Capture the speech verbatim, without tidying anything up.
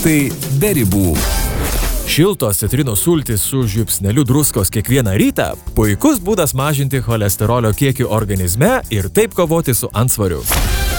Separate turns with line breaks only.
Tai be ribų. Šiltos citrinų sultys su žiupsneliu druskos kiekvieną rytą – puikus būdas mažinti cholesterolio kiekį organizme ir taip kovoti su antsvoriu.